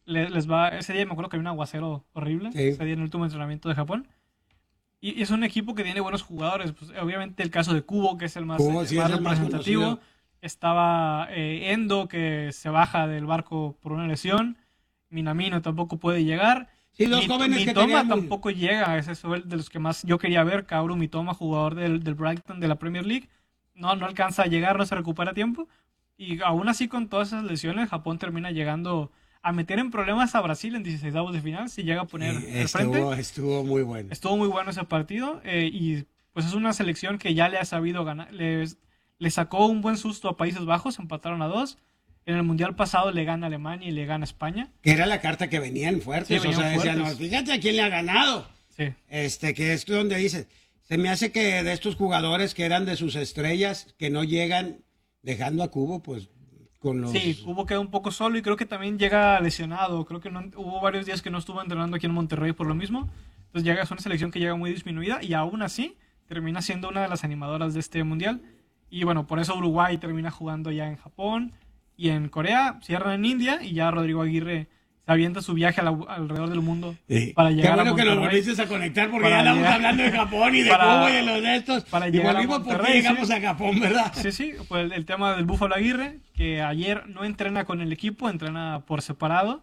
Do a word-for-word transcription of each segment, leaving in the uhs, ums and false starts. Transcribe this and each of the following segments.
le- les va, ese día me acuerdo que había un aguacero horrible, Sí. ese día en el último entrenamiento de Japón. Y, y es un equipo que tiene buenos jugadores. Pues, obviamente el caso de Kubo, que es el más, Kubo eh, sí más es el más representativo. conocido. Estaba eh, Endo, que se baja del barco por una lesión. Minamino tampoco puede llegar. Sí, dos Mi- jóvenes que Mitoma tenían muy- tampoco llega. Ese es el de los que más yo quería ver. Kaoru Mitoma, jugador del, del Brighton de la Premier League. No, no alcanza a llegar, no se recupera a tiempo. Y aún así, con todas esas lesiones, Japón termina llegando a meter en problemas a Brasil en dieciséis de final. Si llega a poner Sí, al frente. estuvo, estuvo muy bueno. Estuvo muy bueno ese partido eh, y pues es una selección que ya le ha sabido ganar. Le, le sacó un buen susto a Países Bajos, empataron a dos. En el Mundial pasado le gana Alemania y le gana España. Que era la carta que venían fuertes. Sí, venían o sea, decían, fuertes. no, fíjate a quién le ha ganado. Sí, Este, que es donde dices, se me hace que de estos jugadores que eran de sus estrellas, que no llegan dejando a Cubo, pues con los... sí, Cubo queda un poco solo y creo que también llega lesionado. Creo que no, hubo varios días que no estuvo entrenando aquí en Monterrey por lo mismo. Entonces llega, es una selección que llega muy disminuida y aún así termina siendo una de las animadoras de este Mundial. Y bueno, por eso Uruguay termina jugando ya en Japón y en Corea, cierran en India y ya Rodrigo Aguirre se avienta su viaje a la- alrededor del mundo Sí. para Qué llegar bueno a que nos Monterrey. volviste a conectar porque Para ya estamos llegar- hablando de Japón y de para- Cuba y de los de estos. para y llegar a volvimos porque Monterrey, llegamos sí. a Japón, ¿verdad? Sí, sí, pues el, el tema del Búfalo Aguirre, que ayer no entrena con el equipo, entrena por separado.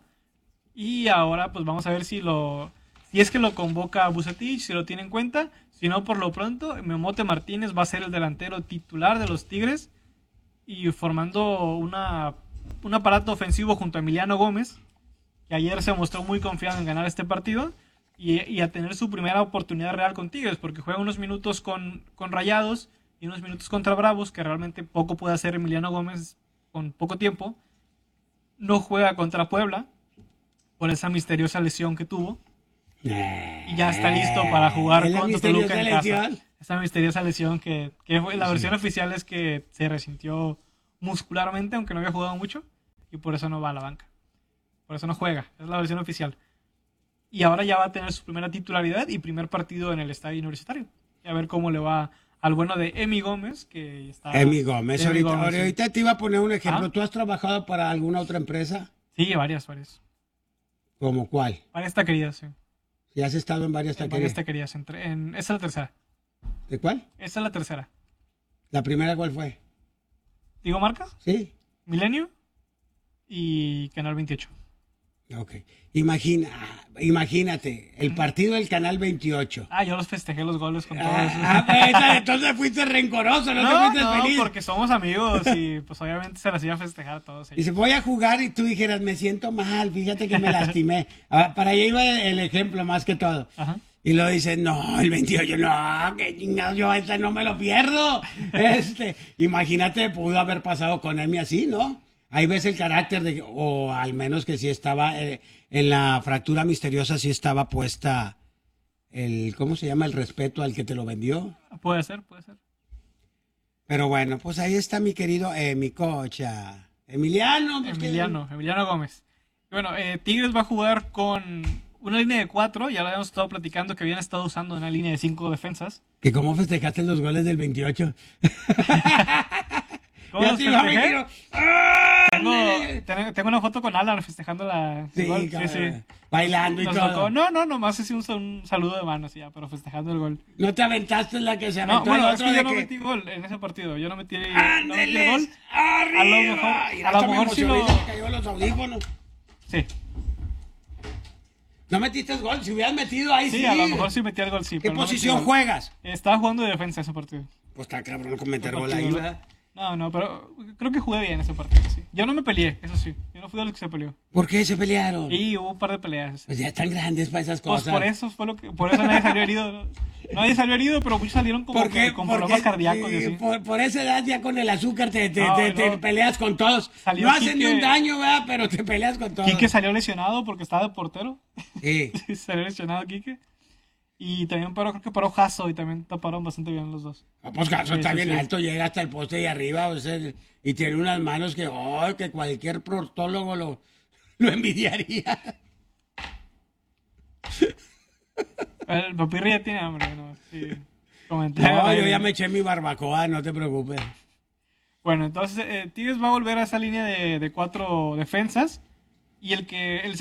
Y ahora pues vamos a ver si lo si es que lo convoca a Vucetich, si lo tiene en cuenta. Si no, por lo pronto, Memote Martínez va a ser el delantero titular de los Tigres y formando una, un aparato ofensivo junto a Emiliano Gómez, que ayer se mostró muy confiado en ganar este partido y, y a tener su primera oportunidad real con Tigres, porque juega unos minutos con, con Rayados y unos minutos contra Bravos, que realmente poco puede hacer Emiliano Gómez con poco tiempo. No juega contra Puebla por esa misteriosa lesión que tuvo y ya está listo para jugar ¿Es la contra misteriosa Toluca en casa. lesión? Esa misteriosa lesión que, que fue- la Sí. versión oficial es que se resintió muscularmente, aunque no había jugado mucho, y por eso no va a la banca. Por eso no juega, es la versión oficial. Y ahora ya va a tener su primera titularidad y primer partido en el estadio universitario. Y a ver cómo le va al bueno de Emi Gómez, que está... Emi Gómez, Emi ahorita, Gómez, sí. ahorita te iba a poner un ejemplo. Ah. ¿Tú has trabajado para alguna otra empresa? Sí, varias, varias. ¿Como cuál? Varias taquerías, sí. ¿Y has estado en varias En varias taquerías? taquerías. Entre, en, esa es la tercera. ¿De cuál? Esa es la tercera. ¿La primera cuál fue? ¿Digo marca? Sí. Milenio y Canal veintiocho. Ok. Imagina, imagínate, el partido del Canal veintiocho. Ah, yo los festejé los goles con todos. Ah, ah, esa- entonces fuiste rencoroso, no, te no, fuiste no, feliz. porque somos amigos y pues obviamente se las iba a festejar a todos ellos. Dice, voy a jugar y tú dijeras, me siento mal, fíjate que me lastimé. Ah, para allá iba el ejemplo más que todo. Ajá. Y lo dice, no, el veintiocho, no, que chingado, yo esta no me lo pierdo. Este, imagínate, pudo haber pasado con Emi así, ¿no? Ahí ves el carácter de, o al menos que sí estaba, eh, en la fractura misteriosa sí estaba puesta el, ¿cómo se llama? El respeto al que te lo vendió. Puede ser, puede ser. Pero bueno, pues ahí está mi querido Emi Cocha. Emiliano. Pues, Emiliano, Emiliano Gómez. Y bueno, eh, Tigres va a jugar con una línea de cuatro, ya lo habíamos estado platicando que habían estado usando una línea de cinco defensas. Que cómo festejaste los goles del veintiocho. ¿Cómo Ya los te iba a festejé? meter. ¡Ah! Tengo, tengo- tengo una foto con Alan festejando la Sí, el gol. cabrón. Bailando y Nos todo. tocó- No, no, nomás hice un, un saludo de manos y ya, pero festejando el gol. ¿No te aventaste la que se No, aventó bueno, el es otro que yo de no que- metí gol en ese partido. Yo no metí, no metí el ¡Ándeles! gol. ¡Arriba! A lo mejor- Y a lo hasta me mejor sí emocioné lo- y se me cayó los audífonos. Sí, No metiste gol, si hubieras metido ahí sí. sí, a lo mejor sí metí el gol, sí. ¿Qué pero no metí posición gol. juegas? Estaba jugando de defensa ese partido. Pues está cabrón con meter Ese gol partido, ahí, ¿no? ¿verdad? No, no, pero creo que jugué bien ese partido, sí. Yo no me peleé, eso sí. Yo no fui de los que se peleó. ¿Por qué se pelearon? Y hubo un par de peleas. Pues ya están grandes para esas Pues cosas. por eso fue lo que, por eso nadie salió herido. ¿no? Nadie salió herido, pero muchos salieron como ¿Por que qué? con Porque, problemas cardíacos y sí, así. por, por esa edad ya con el azúcar te, te, No, te- no. te peleas con todos. Salió No hacen ni Quique- un daño, ¿verdad? Pero te peleas con todos. Quique salió lesionado porque estaba de portero. Sí. Salió lesionado Quique. Y también paró, creo que paró Jasso y también taparon bastante bien los dos. Ah, pues Caso Sí, está sí, bien sí. alto, llega hasta el poste y arriba, o sea, y tiene unas manos que, oh, que cualquier proctólogo lo, lo envidiaría. El Papirri ya tiene hambre, ¿no? Sí. Comentario No, ahí. yo ya me eché mi barbacoa, no te preocupes. Bueno, entonces eh, Tigres va a volver a esa línea de, de cuatro defensas. Y el que el